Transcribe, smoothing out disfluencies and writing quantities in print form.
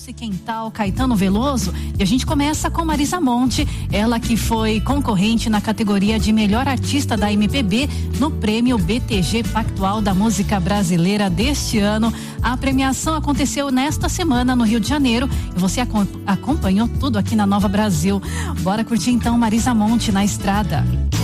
Doce Quental, Caetano Veloso. E a gente começa com Marisa Monte, ela que foi concorrente na categoria de melhor artista da MPB no prêmio BTG Pactual da Música Brasileira deste ano. A premiação aconteceu nesta semana no Rio de Janeiro e você acompanhou tudo aqui na Nova Brasil. Bora curtir então Marisa Monte na estrada.